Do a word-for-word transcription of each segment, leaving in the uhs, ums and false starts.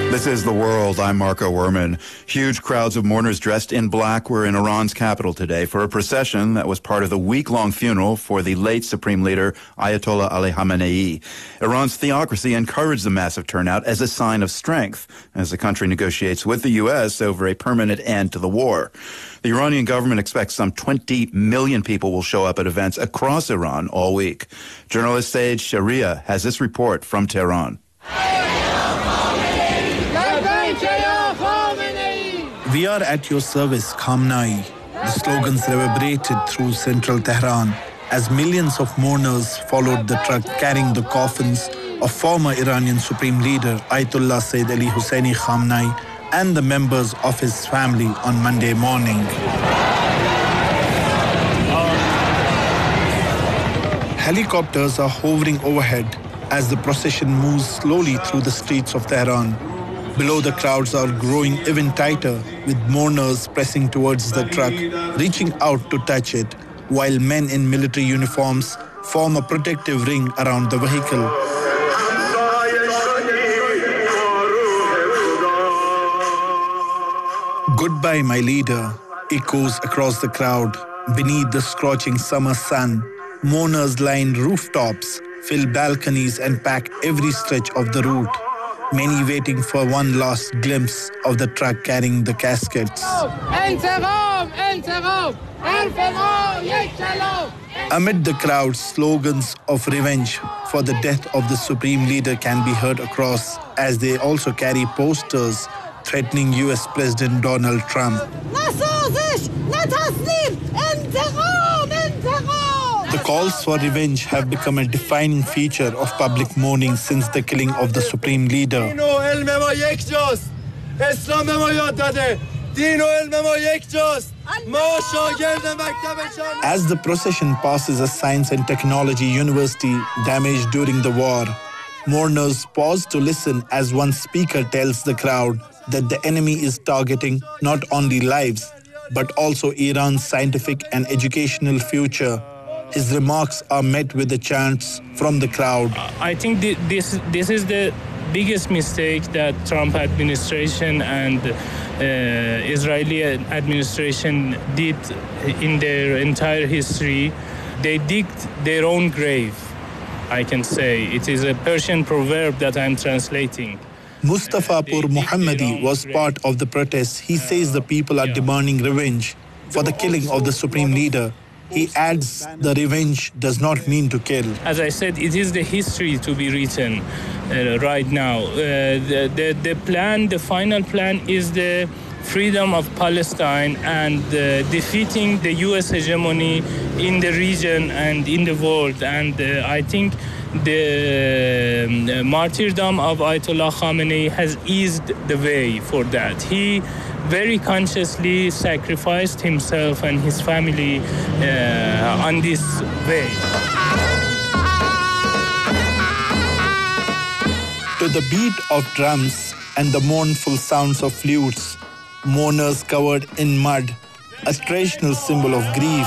This is The World. I'm Marco Werman. Huge crowds of mourners dressed in black were in Iran's capital today for a procession that was part of the week-long funeral for the late Supreme Leader Ayatollah Ali Khamenei. Iran's theocracy encouraged the massive turnout as a sign of strength as the country negotiates with the U S over a permanent end to the war. The Iranian government expects some twenty million people will show up at events across Iran all week. Journalist Saeed Sharia has this report from Tehran. We are at your service, Khamenei. The slogans reverberated through central Tehran as millions of mourners followed the truck carrying the coffins of former Iranian Supreme Leader Ayatollah Sayyid Ali Hosseini Khamenei and the members of his family on Monday morning. Helicopters are hovering overhead as the procession moves slowly through the streets of Tehran. Below, the crowds are growing even tighter, with mourners pressing towards the truck, reaching out to touch it, while men in military uniforms form a protective ring around the vehicle. Goodbye, my leader, echoes across the crowd. Beneath the scorching summer sun, mourners line rooftops, fill balconies and pack every stretch of the route. Many waiting for one last glimpse of the truck carrying the caskets. Amid the crowd, slogans of revenge for the death of the Supreme Leader can be heard across, as they also carry posters threatening U S President Donald Trump. The calls for revenge have become a defining feature of public mourning since the killing of the Supreme Leader. As the procession passes a science and technology university damaged during the war, mourners pause to listen as one speaker tells the crowd that the enemy is targeting not only lives, but also Iran's scientific and educational future. His remarks are met with the chants from the crowd. I think this this is the biggest mistake that Trump administration and uh, Israeli administration did in their entire history. They digged their own grave, I can say. It is a Persian proverb that I'm translating. Mustafa Pur Muhammadi was part of the protests. He says the people are demanding revenge for the killing of the Supreme Leader. He adds the revenge does not mean to kill. As I said, it is the history to be written uh, right now. Uh, the, the, the plan, the final plan is the freedom of Palestine and uh, defeating the U S hegemony in the region and in the world. And uh, I think the uh, martyrdom of Ayatollah Khamenei has eased the way for that. He very consciously sacrificed himself and his family uh, on this way. To the beat of drums and the mournful sounds of flutes, mourners covered in mud, a traditional symbol of grief.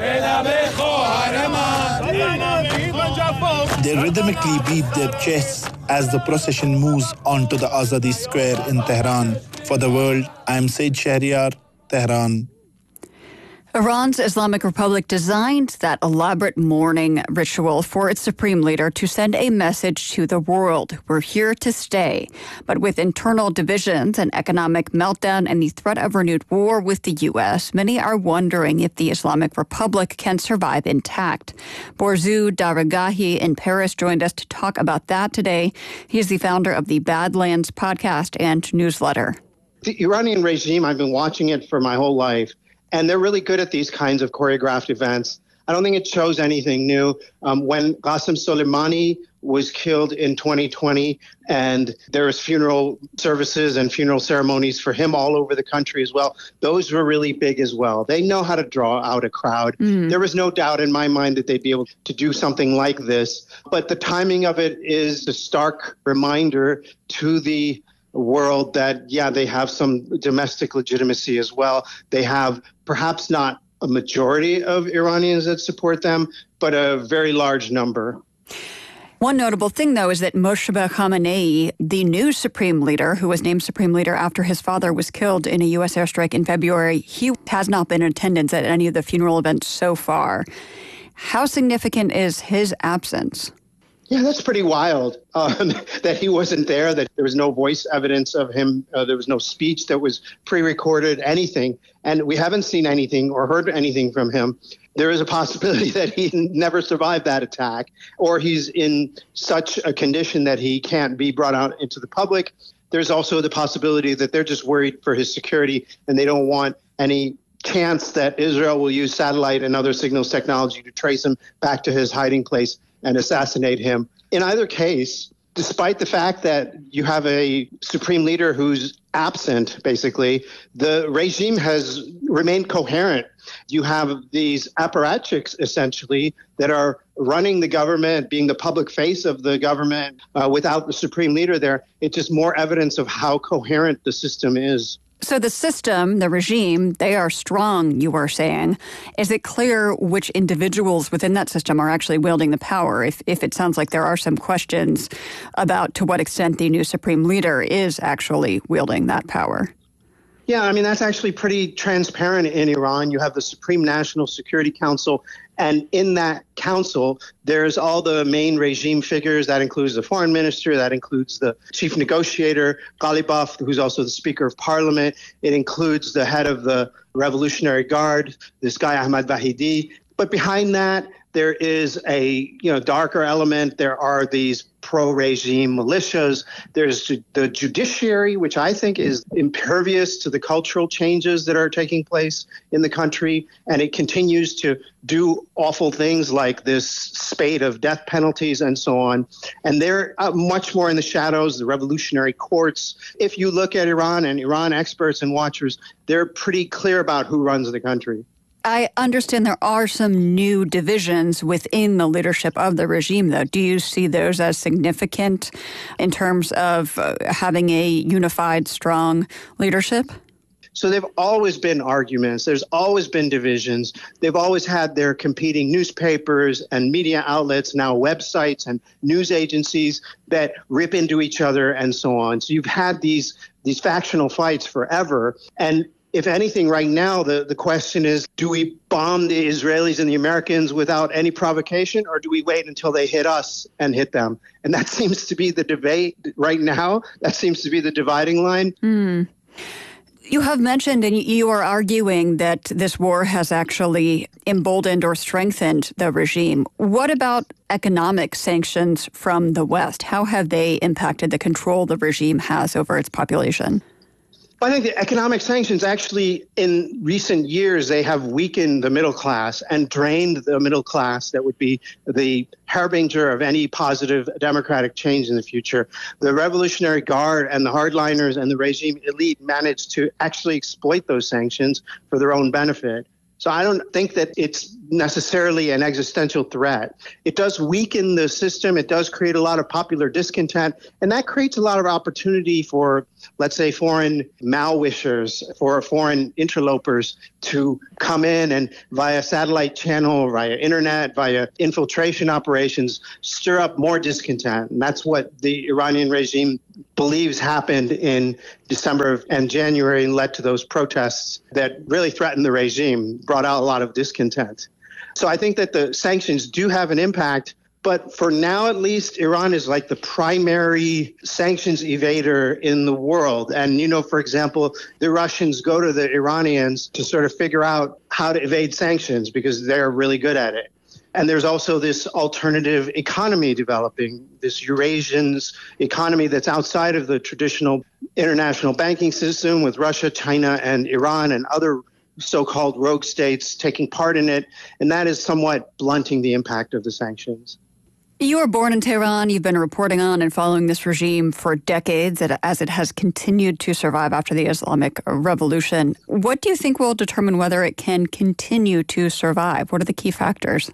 They rhythmically beat their chests as the procession moves onto the Azadi Square in Tehran. For the World, I am Saeed Shahryar, Tehran. Iran's Islamic Republic designed that elaborate mourning ritual for its supreme leader to send a message to the world. We're here to stay. But with internal divisions, an economic meltdown, and the threat of renewed war with the U S, many are wondering if the Islamic Republic can survive intact. Borzou Daragahi in Paris joined us to talk about that today. He is the founder of the Badlands podcast and newsletter. The Iranian regime, I've been watching it for my whole life. And they're really good at these kinds of choreographed events. I don't think it shows anything new. Um, when Qasem Soleimani was killed in twenty twenty, and there was funeral services and funeral ceremonies for him all over the country as well, those were really big as well. They know how to draw out a crowd. Mm. There was no doubt in my mind that they'd be able to do something like this. But the timing of it is a stark reminder to the world that, yeah, they have some domestic legitimacy as well. They have perhaps not a majority of Iranians that support them, but a very large number. One notable thing, though, is that Moshe Khamenei, the new supreme leader, who was named supreme leader after his father was killed in a U S airstrike in February, he has not been in attendance at any of the funeral events so far. How significant is his absence? Yeah, that's pretty wild um, that he wasn't there, that there was no voice evidence of him. Uh, there was no speech that was pre-recorded, anything. And we haven't seen anything or heard anything from him. There is a possibility that he never survived that attack, or he's in such a condition that he can't be brought out into the public. There's also the possibility that they're just worried for his security and they don't want any chance that Israel will use satellite and other signals technology to trace him back to his hiding place and assassinate him. In either case, despite the fact that you have a supreme leader who's absent, basically, the regime has remained coherent. You have these apparatchiks, essentially, that are running the government, being the public face of the government uh, without the supreme leader there. It's just more evidence of how coherent the system is. So the system, the regime, they are strong, you were saying. Is it clear which individuals within that system are actually wielding the power? If, if it sounds like there are some questions about to what extent the new supreme leader is actually wielding that power. Yeah, I mean, that's actually pretty transparent in Iran. You have the Supreme National Security Council, and in that council, there's all the main regime figures. That includes the foreign minister, that includes the chief negotiator, Ghalibaf, who's also the Speaker of Parliament. It includes the head of the Revolutionary Guard, this guy Ahmad Vahidi. But behind that, there is a you know darker element. There are these pro-regime militias. There's the judiciary, which I think is impervious to the cultural changes that are taking place in the country. And it continues to do awful things like this spate of death penalties and so on. And they're uh, much more in the shadows, the revolutionary courts. If you look at Iran and Iran experts and watchers, they're pretty clear about who runs the country. I understand there are some new divisions within the leadership of the regime, though. Do you see those as significant in terms of uh, having a unified, strong leadership? So they've always been arguments. There's always been divisions. They've always had their competing newspapers and media outlets, now websites and news agencies that rip into each other and so on. So you've had these these factional fights forever. And if anything, right now, the, the question is, do we bomb the Israelis and the Americans without any provocation, or do we wait until they hit us and hit them? And that seems to be the debate right now. That seems to be the dividing line. Mm. You have mentioned, and you are arguing, that this war has actually emboldened or strengthened the regime. What about economic sanctions from the West? How have they impacted the control the regime has over its population? I think the economic sanctions actually, in recent years, they have weakened the middle class and drained the middle class that would be the harbinger of any positive democratic change in the future. The Revolutionary Guard and the hardliners and the regime elite managed to actually exploit those sanctions for their own benefit. So I don't think that it's necessarily an existential threat. It does weaken the system. It does create a lot of popular discontent. And that creates a lot of opportunity for, let's say, foreign mal-wishers, for foreign interlopers to come in and via satellite channel, via internet, via infiltration operations, stir up more discontent. And that's what the Iranian regime believes happened in December and January and led to those protests that really threatened the regime, brought out a lot of discontent. So I think that the sanctions do have an impact, but for now at least, Iran is like the primary sanctions evader in the world. And, you know, for example, the Russians go to the Iranians to sort of figure out how to evade sanctions because they're really good at it. And there's also this alternative economy developing, this Eurasians economy that's outside of the traditional international banking system with Russia, China, and Iran and other so-called rogue states taking part in it. And that is somewhat blunting the impact of the sanctions. You were born in Tehran. You've been reporting on and following this regime for decades as it has continued to survive after the Islamic Revolution. What do you think will determine whether it can continue to survive? What are the key factors?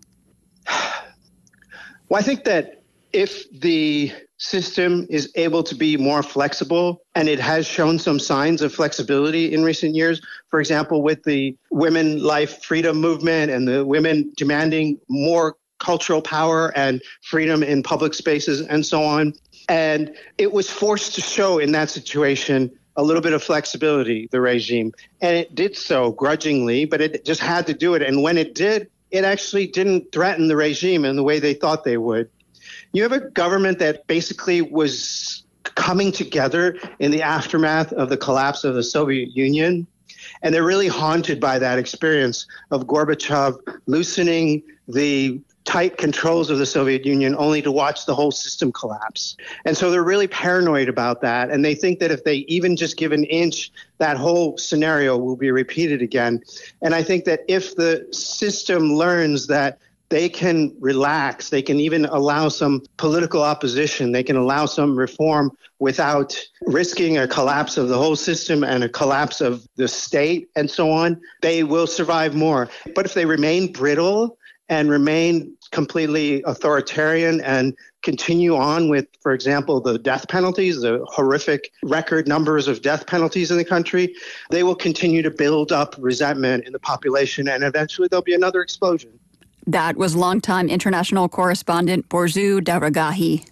Well, I think that if the system is able to be more flexible, and it has shown some signs of flexibility in recent years, for example, with the women life freedom movement and the women demanding more cultural power and freedom in public spaces and so on. And it was forced to show in that situation a little bit of flexibility, the regime. And it did so grudgingly, but it just had to do it. And when it did, it actually didn't threaten the regime in the way they thought they would. You have a government that basically was coming together in the aftermath of the collapse of the Soviet Union. And they're really haunted by that experience of Gorbachev loosening the tight controls of the Soviet Union only to watch the whole system collapse. And so they're really paranoid about that. And they think that if they even just give an inch, that whole scenario will be repeated again. And I think that if the system learns that they can relax, they can even allow some political opposition, they can allow some reform without risking a collapse of the whole system and a collapse of the state and so on, they will survive more. But if they remain brittle and remain completely authoritarian and continue on with, for example, the death penalties, the horrific record numbers of death penalties in the country, they will continue to build up resentment in the population, and eventually there'll be another explosion. That was longtime international correspondent Borzu Daragahi.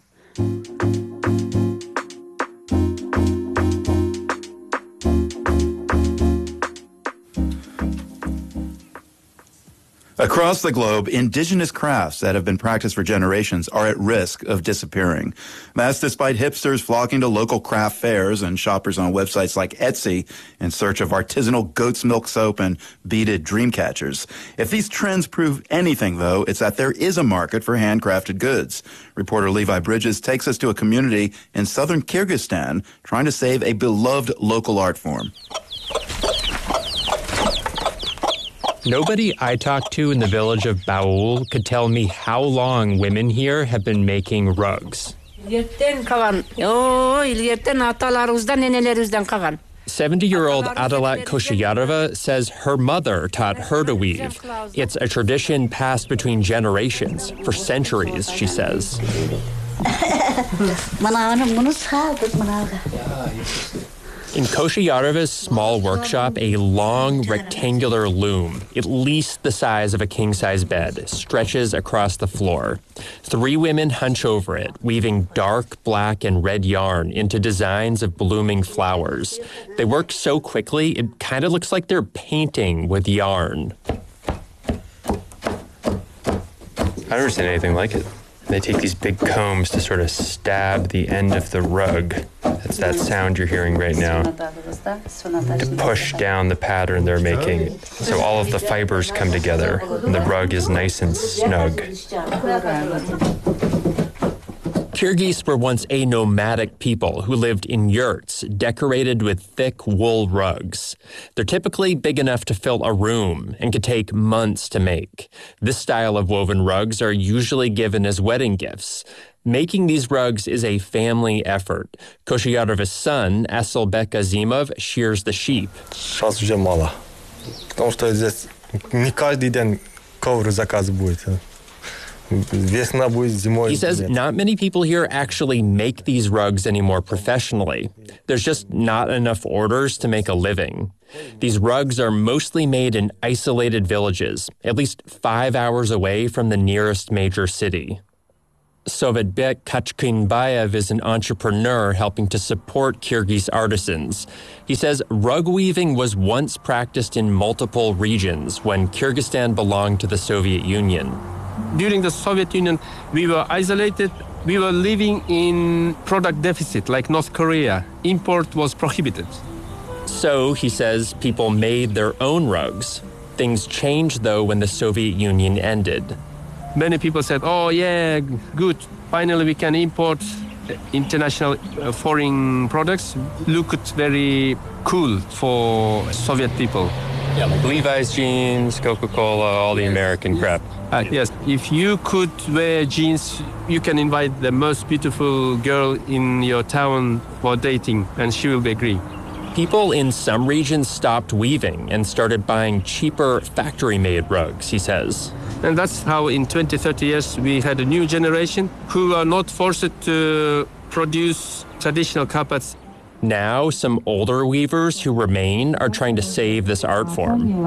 Across the globe, indigenous crafts that have been practiced for generations are at risk of disappearing. That's despite hipsters flocking to local craft fairs and shoppers on websites like Etsy in search of artisanal goat's milk soap and beaded dream catchers. If these trends prove anything, though, it's that there is a market for handcrafted goods. Reporter Levi Bridges takes us to a community in southern Kyrgyzstan trying to save a beloved local art form. Nobody I talked to in the village of Baul could tell me how long women here have been making rugs. seventy-year-old Adalat Koshayarova says her mother taught her to weave. It's a tradition passed between generations for centuries, she says. In Koshayarova's small workshop, a long rectangular loom, at least the size of a king-size bed, stretches across the floor. Three women hunch over it, weaving dark black and red yarn into designs of blooming flowers. They work so quickly, it kind of looks like they're painting with yarn. I've never seen anything like it. They take these big combs to sort of stab the end of the rug. That's that sound you're hearing right now. To push down the pattern they're making. So all of the fibers come together and the rug is nice and snug. Kyrgyz were once a nomadic people who lived in yurts decorated with thick wool rugs. They're typically big enough to fill a room and could take months to make. This style of woven rugs are usually given as wedding gifts. Making these rugs is a family effort. Koshayarova's son, Aselbek Azimov, shears the sheep. Сейчас уже мало. Потому что здесь не каждый день ковры заказ будет. He says not many people here actually make these rugs anymore professionally. There's just not enough orders to make a living. These rugs are mostly made in isolated villages, at least five hours away from the nearest major city. Sovetbek Kachkinbayev is an entrepreneur helping to support Kyrgyz artisans. He says rug weaving was once practiced in multiple regions when Kyrgyzstan belonged to the Soviet Union. During the Soviet Union, we were isolated. We were living in product deficit, like North Korea. Import was prohibited. So, he says, people made their own rugs. Things changed, though, when the Soviet Union ended. Many people said, oh, yeah, good. Finally, we can import international uh, foreign products. Looked very cool for Soviet people. Yeah, like Levi's jeans, Coca-Cola, all the American crap. Uh, yes, if you could wear jeans, you can invite the most beautiful girl in your town for dating, and she will agree. People in some regions stopped weaving and started buying cheaper factory-made rugs, he says. And that's how in twenty, thirty years we had a new generation who are not forced to produce traditional carpets. Now, some older weavers who remain are trying to save this art form.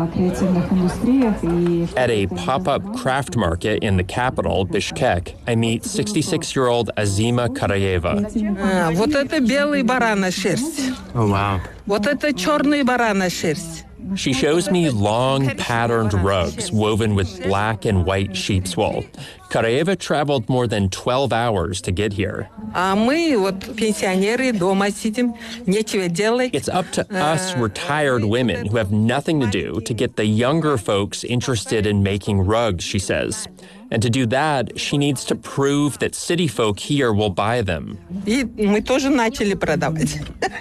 At a pop-up craft market in the capital, Bishkek, I meet sixty-six-year-old Azima Karayeva. Вот это белый барана шерсть. Oh, wow. Вот это черный барана шерсть. She shows me long, patterned rugs woven with black and white sheep's wool. Karayeva traveled more than twelve hours to get here. А мы вот пенсионеры дома сидим, нечего делать. It's up to us retired women who have nothing to do to get the younger folks interested in making rugs, she says. And to do that, she needs to prove that city folk here will buy them. И мы тоже начали продавать.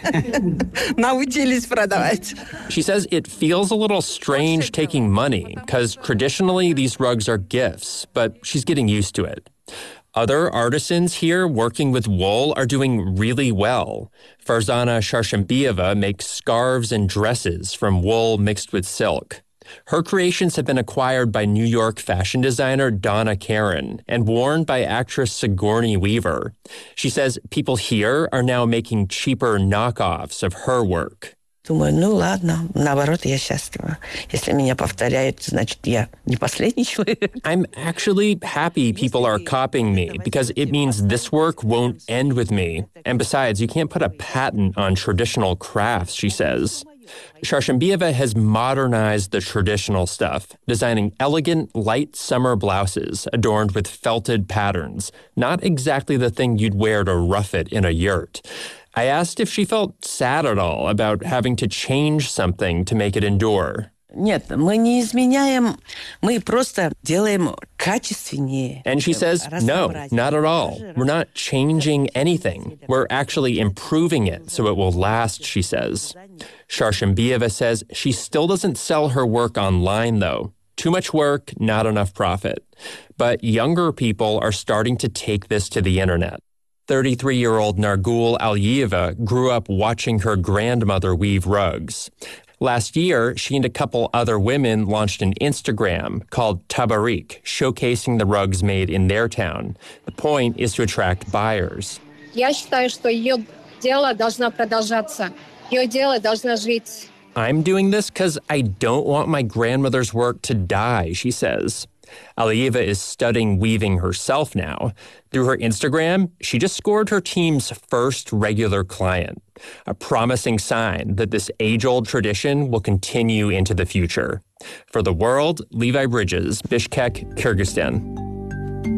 Научились продавать. She says it feels a little strange taking money because traditionally these rugs are gifts, but she's getting used to it. Other artisans here working with wool are doing really well. Farzana Sharshambieva makes scarves and dresses from wool mixed with silk. Her creations have been acquired by New York fashion designer Donna Karan and worn by actress Sigourney Weaver. She says people here are now making cheaper knockoffs of her work. Думаю, ну ладно, наоборот, я счастлива. Если меня повторяют, значит, я не последний человек. I'm actually happy people are copying me because it means this work won't end with me. And besides, you can't put a patent on traditional crafts, she says. Sharshambieva has modernized the traditional stuff, designing elegant, light summer blouses adorned with felted patterns, not exactly the thing you'd wear to rough it in a yurt. I asked if she felt sad at all about having to change something to make it endure. Нет, мы не изменяем, мы просто делаем качественнее. And she says, no, not at all. We're not changing anything. We're actually improving it so it will last, she says. Sharshambieva says she still doesn't sell her work online, though. Too much work, not enough profit. But younger people are starting to take this to the internet. thirty-three-year-old Nargul Aliyeva grew up watching her grandmother weave rugs. Last year, she and a couple other women launched an Instagram called Tabarik, showcasing the rugs made in their town. The point is to attract buyers. Я считаю, что ее дело должно продолжаться. Ее дело должно жить. I'm doing this because I don't want my grandmother's work to die, she says. Aliyeva is studying weaving herself now. Through her Instagram, she just scored her team's first regular client, a promising sign that this age-old tradition will continue into the future. For The World, Levi Bridges, Bishkek, Kyrgyzstan.